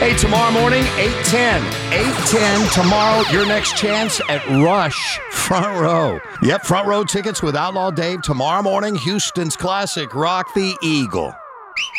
Hey, tomorrow morning, 8:10. 8:10 tomorrow, your next chance at Rush Front Row. Yep, front row tickets with Outlaw Dave tomorrow morning. Houston's classic, Rock the Eagle.